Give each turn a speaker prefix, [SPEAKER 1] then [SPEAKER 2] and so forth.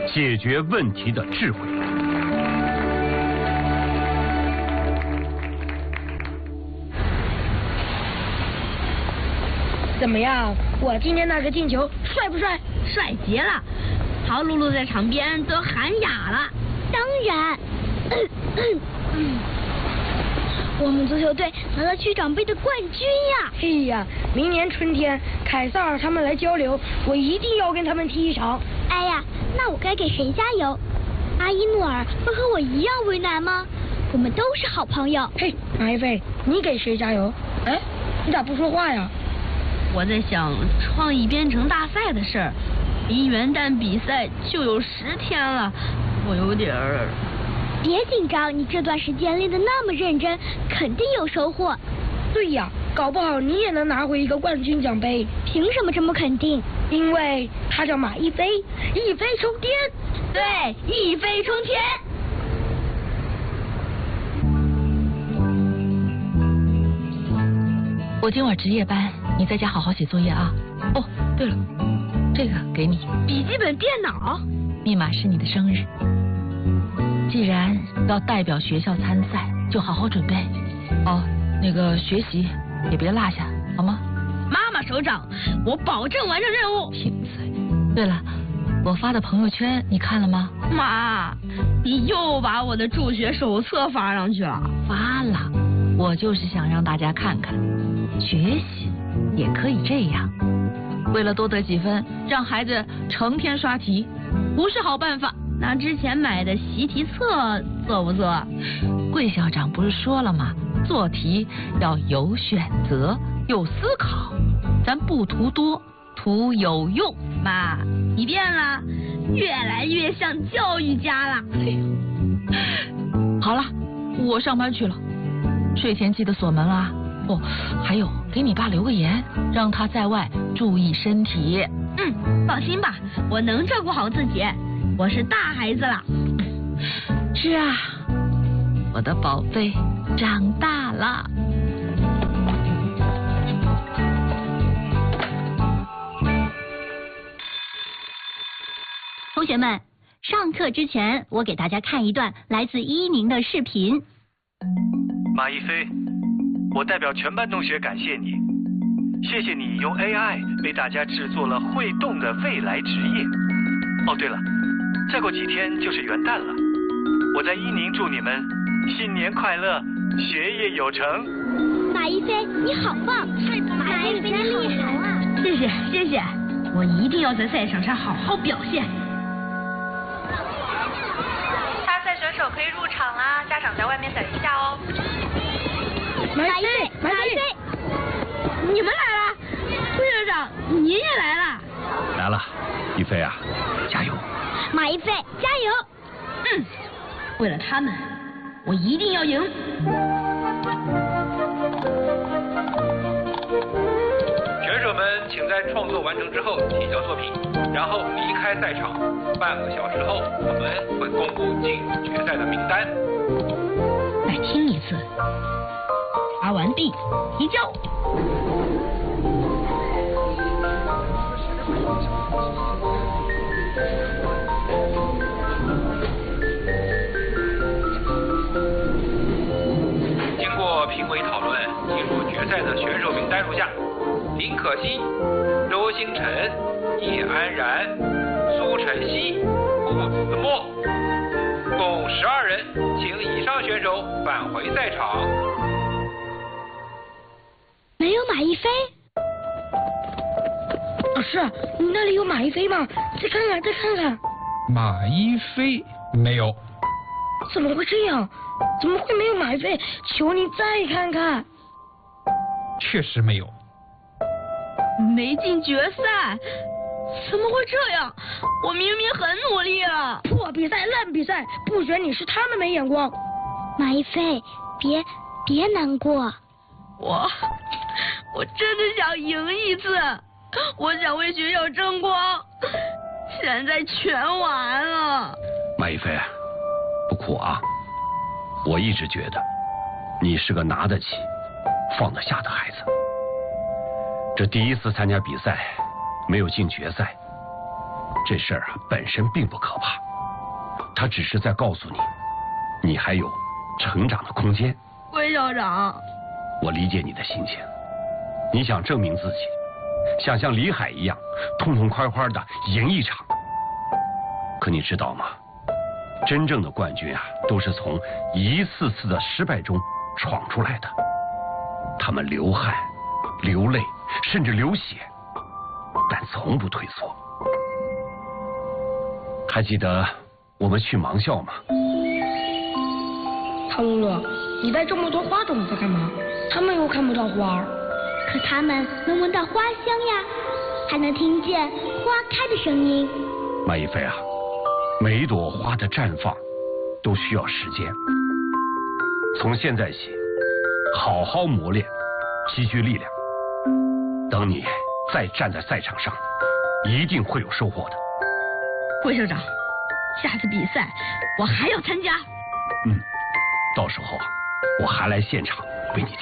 [SPEAKER 1] 解决问题的智慧。
[SPEAKER 2] 怎么样？我今天那个进球帅不帅？
[SPEAKER 3] 帅极了！陶露露在场边都喊哑了。
[SPEAKER 4] 当然。我们足球队拿了区长杯的冠军呀！
[SPEAKER 2] 哎呀，明年春天凯撒尔他们来交流，我一定要跟他们踢一场。
[SPEAKER 4] 哎呀，那我该给谁加油？阿依诺尔会和我一样为难吗？我们都是好朋友。
[SPEAKER 2] 嘿，马一飞，你给谁加油？哎，你咋不说话呀？
[SPEAKER 3] 我在想创意编程大赛的事儿，离元旦比赛就有10天了，我有点儿。
[SPEAKER 4] 别紧张，你这段时间练得那么认真，肯定有收获。
[SPEAKER 2] 对呀，搞不好你也能拿回一个冠军奖杯。
[SPEAKER 4] 凭什么这么肯定？
[SPEAKER 2] 因为他叫马一飞，一飞冲天。
[SPEAKER 3] 对，一飞冲天。
[SPEAKER 5] 我今晚值夜班，你在家好好写作业啊。哦，对了，这个给你。
[SPEAKER 3] 笔记本电脑。
[SPEAKER 5] 密码是你的生日。既然要代表学校参赛，就好好准备。哦，那个学习也别落下，好吗？
[SPEAKER 3] 妈妈首长，我保证完成任务。
[SPEAKER 5] 贫嘴。对了，我发的朋友圈你看了吗？
[SPEAKER 3] 妈，你又把我的助学手册发上去了。
[SPEAKER 5] 发了，我就是想让大家看看，学习也可以这样。为了多得几分，让孩子成天刷题，不是好办法。
[SPEAKER 3] 那之前买的习题册做不做？
[SPEAKER 5] 桂校长不是说了吗？做题要有选择，有思考，咱不图多，图有用。
[SPEAKER 3] 妈，你变了，越来越像教育家了。
[SPEAKER 5] 好了，我上班去了，睡前记得锁门啊。哦，还有给你爸留个言，让他在外注意身体。
[SPEAKER 3] 放心吧，我能照顾好自己。我是大孩子了。
[SPEAKER 5] 是啊，我的宝贝长大了。
[SPEAKER 4] 同学们，上课之前我给大家看一段来自伊宁的视频。
[SPEAKER 6] 马一飞，我代表全班同学感谢你，谢谢你用 AI 为大家制作了会动的未来职业。哦，对了，再过几天就是元旦了，我在伊宁祝你们新年快乐，学业有成。
[SPEAKER 4] 马一飞，你好棒！马一飞，你厉害啊！
[SPEAKER 3] 谢谢谢谢，我一定要在赛场上好好表现。
[SPEAKER 7] 参赛选手可以入场啦，家长在外面等一下哦。
[SPEAKER 2] 马一飞，马一飞，
[SPEAKER 3] 你们来了，副校长您也来了。
[SPEAKER 1] 来了，一飞啊，加油！
[SPEAKER 4] 马一飞，加油！
[SPEAKER 3] 为了他们，我一定要赢。
[SPEAKER 8] 选手们请在创作完成之后提交作品，然后离开赛场。半个小时后，我们会公布进入决赛的名单。
[SPEAKER 3] 再听一次。查完毕，提交。
[SPEAKER 8] 经过评委讨论，进入决赛的选手名单如下：林可欣、周星辰、叶安然、苏晨曦、顾子墨，共12人，请以上选手返回赛场。
[SPEAKER 4] 没有马一飞？
[SPEAKER 2] 老师，你那里有马一飞吗？再看看，再看看。
[SPEAKER 9] 马一飞没有。
[SPEAKER 2] 怎么会这样？怎么会没有马一飞？求你再看看。
[SPEAKER 9] 确实没有。
[SPEAKER 3] 没进决赛？怎么会这样？我明明很努力了。
[SPEAKER 2] 破比赛，烂比赛，不选你是他们没眼光。
[SPEAKER 4] 马一飞，别难过。
[SPEAKER 3] 我真的想赢一次，我想为学校争光，现在全完了。
[SPEAKER 1] 马一飞，不哭啊！我一直觉得你是个拿得起、放得下的孩子。这第一次参加比赛，没有进决赛， 这事儿啊本身并不可怕，他只是在告诉你，你还有成长的空间。
[SPEAKER 3] 魏校长，
[SPEAKER 1] 我理解你的心情，你想证明自己，想像李海一样痛痛快快的赢一场。可你知道吗？真正的冠军啊，都是从一次次的失败中闯出来的。他们流汗、流泪，甚至流血，但从不退缩。还记得我们去盲校吗？
[SPEAKER 2] 汤姆乐，你带这么多花种子干嘛？他们又看不到花。
[SPEAKER 4] 可他们能闻到花香呀，还能听见花开的声音。
[SPEAKER 1] 马一飞啊，每一朵花的绽放都需要时间。从现在起，好好磨练，积蓄力量。等你再站在赛场上，一定会有收获的。
[SPEAKER 3] 魏校长，下次比赛我还要参加。
[SPEAKER 1] 到时候啊，我还来现场为你